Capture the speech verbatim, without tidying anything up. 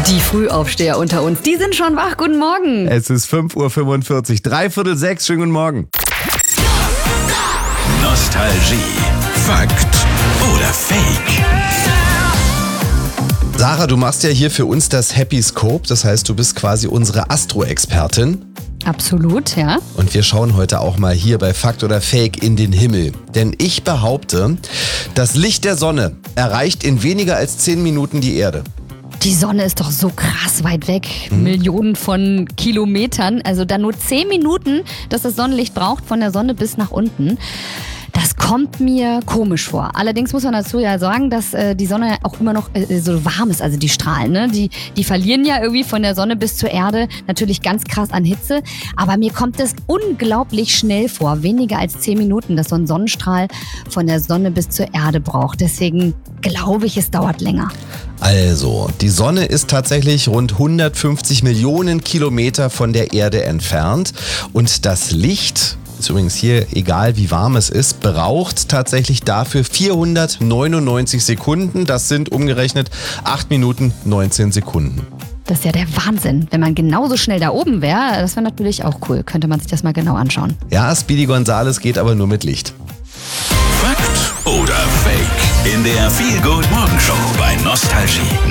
Die Frühaufsteher unter uns, die sind schon wach. Guten Morgen. Es ist fünf Uhr fünfundvierzig, dreiviertel sechs. Schönen guten Morgen. Nostalgie. Fakt oder Fake? Sarah, du machst ja hier für uns das Happy Scope. Das heißt, du bist quasi unsere Astro-Expertin. Absolut, ja. Und wir schauen heute auch mal hier bei Fakt oder Fake in den Himmel. Denn ich behaupte, das Licht der Sonne erreicht in weniger als zehn Minuten die Erde. Die Sonne ist doch so krass weit weg. Hm. Millionen von Kilometern. Also da nur zehn Minuten, dass das Sonnenlicht braucht, von der Sonne bis nach unten. Das kommt mir komisch vor. Allerdings muss man dazu ja sagen, dass äh, die Sonne auch immer noch äh, so warm ist, also die Strahlen. Ne? Die, die verlieren ja irgendwie von der Sonne bis zur Erde natürlich ganz krass an Hitze. Aber mir kommt es unglaublich schnell vor. Weniger als zehn Minuten, dass so ein Sonnenstrahl von der Sonne bis zur Erde braucht. Deswegen glaube ich, es dauert länger. Also, die Sonne ist tatsächlich rund hundertfünfzig Millionen Kilometer von der Erde entfernt. Und das Licht, ist übrigens hier egal wie warm es ist, braucht tatsächlich dafür vierhundertneunundneunzig Sekunden. Das sind umgerechnet acht Minuten neunzehn Sekunden. Das ist ja der Wahnsinn. Wenn man genauso schnell da oben wäre, das wäre natürlich auch cool. Könnte man sich das mal genau anschauen. Ja, Speedy Gonzales geht aber nur mit Licht. Fakt oder Fake? In der Feel Good Morgen Show bei Nostalgie.